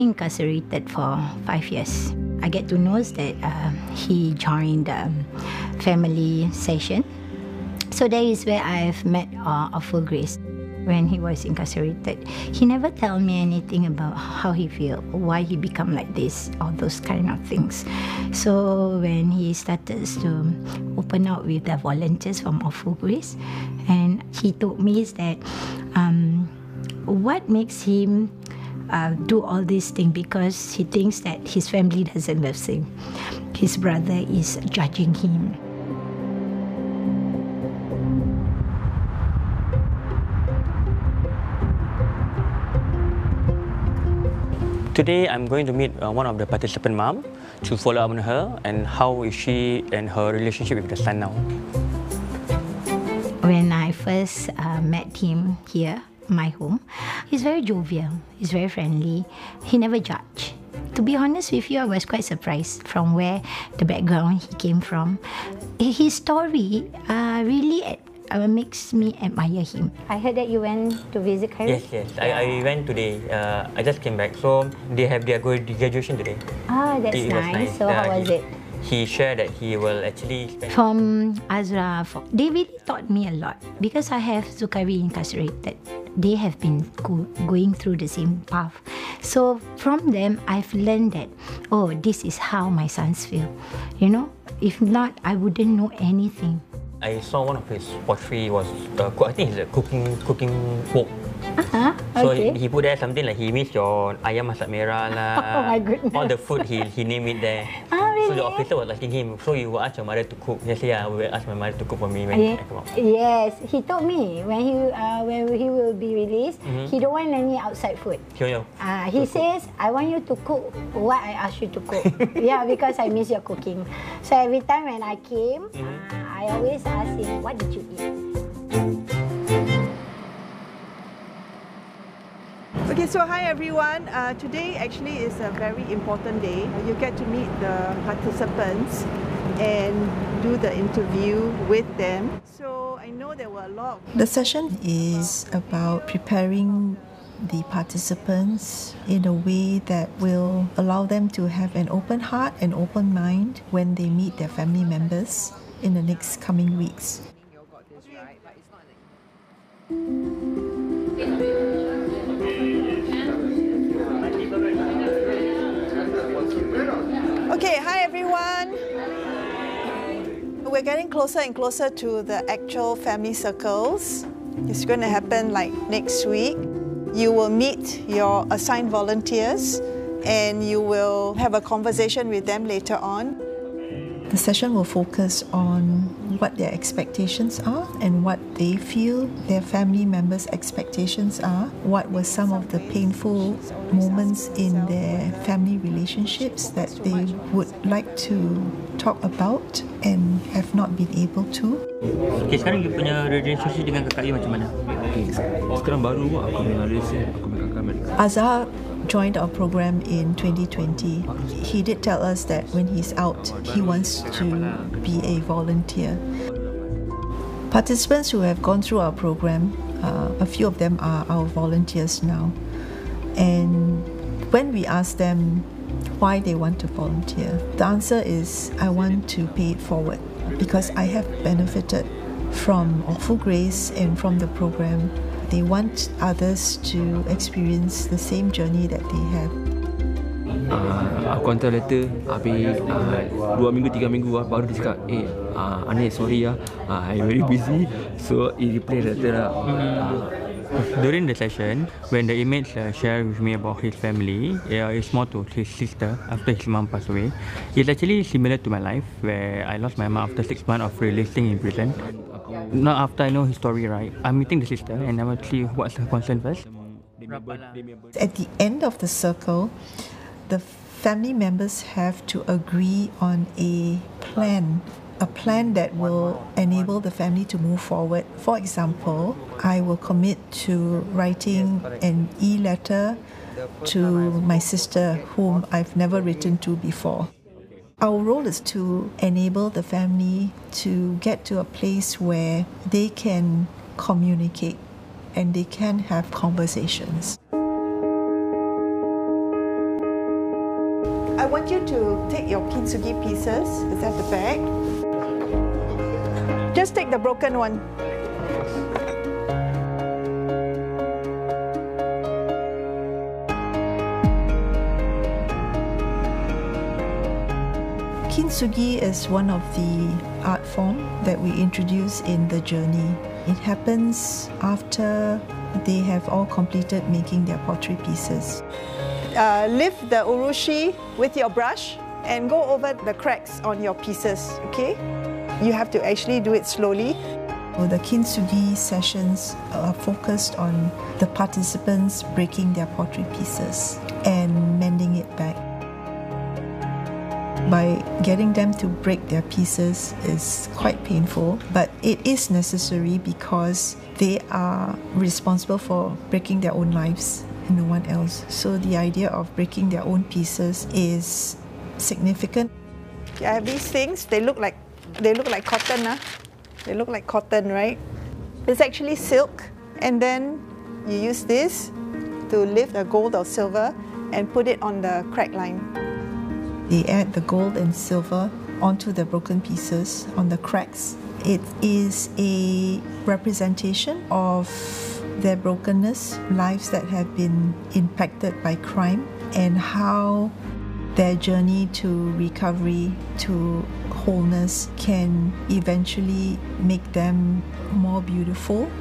Incarcerated for 5 years. I get to know that he joined family session. So that is where I've met Awful Grace. When he was incarcerated, he never tell me anything about how he feel, why he become like this, all those kind of things. So when he started to open out with the volunteers from Awful Grace, and he told me is that what makes him do all these things, because he thinks that his family doesn't love him. His brother is judging him. Today, I'm going to meet one of the participant mom to follow up on her and how is she and her relationship with the son now. When I first met him here, my home, he's very jovial, he's very friendly, he never judge. To be honest with you, I was quite surprised from where the background he came from. His story really makes me admire him. I heard that you went to visit Cairo? Yes. I went today. I just came back. So they have their graduation today. Ah, that's nice. So how was it? He shared that he will actually spend... From Azra, they really taught me a lot because I have Zukari incarcerated. They have been going through the same path. So from them, I've learned that, oh, this is how my sons feel. You know, if not, I wouldn't know anything. I saw one of his pottery was, I think it's a cooking book. So okay. he put there something like he missed your ayam masak merah lah. Oh my goodness. All the food he name it there. Really? So the officer was asking him, so you will ask your mother to cook? Yes, yeah, I will ask my mother to cook for me when I come out. Yes, he told me when he will be released, he don't want any outside food. Sure. He says, I want you to cook what I asked you to cook. Yeah, because I miss your cooking. So every time when I came, I always ask him, what did you eat? Okay, so hi everyone. Today actually is a very important day. You get to meet the participants and do the interview with them. So I know there were a lot. The session is about preparing the participants in a way that will allow them to have an open heart and open mind when they meet their family members in the next coming weeks. Okay, hi everyone. We're getting closer and closer to the actual family circles. It's going to happen like next week. You will meet your assigned volunteers and you will have a conversation with them later on. The session will focus on what their expectations are and what they feel their family members' expectations are. What were some of the painful moments in their family relationships that they would like to talk about and have not been able to. Okay, sekarang you punya relationship dengan kakak you macam mana? Okay, sekarang baru aku dengan relation aku dengan kakak Amerika. Azhar joined our program in 2020. He did tell us that when he's out, he wants to be a volunteer. Participants who have gone through our program, a few of them are our volunteers now. And when we ask them why they want to volunteer, the answer is, I want to pay it forward because I have benefited from Awful Grace and from the program. They want others to experience the same journey that they have. Aku hantar letter, habis 2 minggu, 3 minggu baru dia cakap, Anis, sorry I'm very busy. So, he reply letter lah. During the session, when the inmates shared with me about his family, it's more to his sister after his mom passed away. It's actually similar to my life, where I lost my mom after 6 months of releasing in prison. Now after I know his story, right, I'm meeting the sister and I will see what's her concern first. At the end of the circle, the family members have to agree on a plan that will enable the family to move forward. For example, I will commit to writing an e-letter to my sister whom I've never written to before. Our role is to enable the family to get to a place where they can communicate and they can have conversations. I want you to take your kintsugi pieces, is at the back. Just take the broken one. Kintsugi is one of the art form that we introduce in the journey. It happens after they have all completed making their pottery pieces. Lift the urushi with your brush and go over the cracks on your pieces, okay? You have to actually do it slowly. The kintsugi sessions are focused on the participants breaking their pottery pieces and mending it back. By getting them to break their pieces is quite painful, but it is necessary because they are responsible for breaking their own lives and no one else. So the idea of breaking their own pieces is significant. I have these things, they look like cotton, huh? They look like cotton, right? It's actually silk, and then you use this to lift the gold or silver and put it on the crack line. They add the gold and silver onto the broken pieces on the cracks. It is a representation of their brokenness, lives that have been impacted by crime, and how their journey to recovery, to wholeness, can eventually make them more beautiful